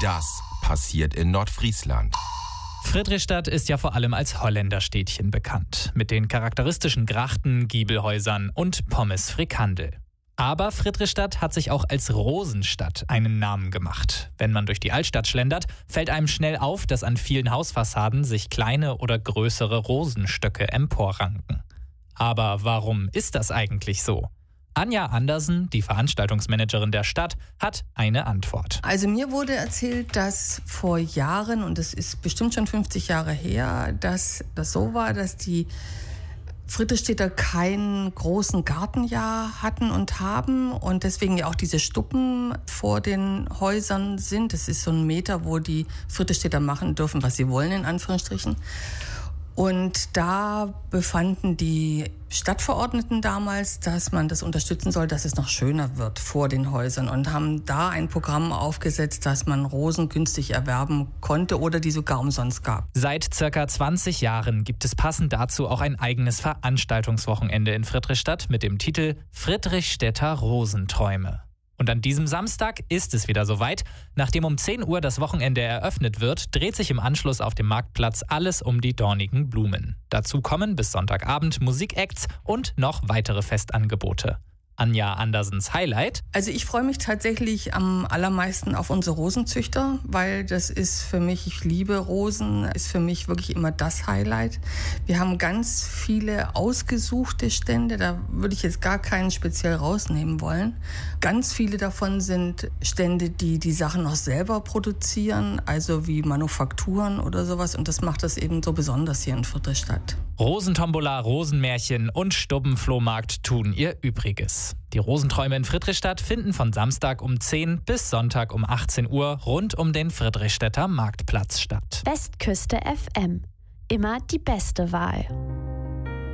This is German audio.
Das passiert in Nordfriesland. Friedrichstadt ist ja vor allem als Holländerstädtchen bekannt. Mit den charakteristischen Grachten, Giebelhäusern und Pommes Frikandel. Aber Friedrichstadt hat sich auch als Rosenstadt einen Namen gemacht. Wenn man durch die Altstadt schlendert, fällt einem schnell auf, dass an vielen Hausfassaden sich kleine oder größere Rosenstöcke emporranken. Aber warum ist das eigentlich so? Anja Andersen, die Veranstaltungsmanagerin der Stadt, hat eine Antwort. Also mir wurde erzählt, dass vor Jahren, und das ist bestimmt schon 50 Jahre her, dass das so war, dass die Friedrichstädter keinen großen Gartenjahr hatten und haben und deswegen ja auch diese Stuppen vor den Häusern sind. Das ist so ein Meter, wo die Friedrichstädter machen dürfen, was sie wollen, in Anführungsstrichen. Und da befanden die Stadtverordneten damals, dass man das unterstützen soll, dass es noch schöner wird vor den Häusern und haben da ein Programm aufgesetzt, dass man Rosen günstig erwerben konnte oder die sogar umsonst gab. Seit circa 20 Jahren gibt es passend dazu auch ein eigenes Veranstaltungswochenende in Friedrichstadt mit dem Titel Friedrichstädter Rosenträume. Und an diesem Samstag ist es wieder soweit. Nachdem um 10 Uhr das Wochenende eröffnet wird, dreht sich im Anschluss auf dem Marktplatz alles um die dornigen Blumen. Dazu kommen bis Sonntagabend Musikacts und noch weitere Festangebote. Anja Andersens Highlight? Also ich freue mich tatsächlich am allermeisten auf unsere Rosenzüchter, weil das ist für mich, ich liebe Rosen, ist für mich wirklich immer das Highlight. Wir haben ganz viele ausgesuchte Stände, da würde ich jetzt gar keinen speziell rausnehmen wollen. Ganz viele davon sind Stände, die die Sachen noch selber produzieren, also wie Manufakturen oder sowas und das macht das eben so besonders hier in Friedrichstadt. Rosentombola, Rosenmärchen und Stubbenflohmarkt tun ihr Übriges. Die Rosenträume in Friedrichstadt finden von Samstag um 10 bis Sonntag um 18 Uhr rund um den Friedrichstädter Marktplatz statt. Westküste FM. Immer die beste Wahl.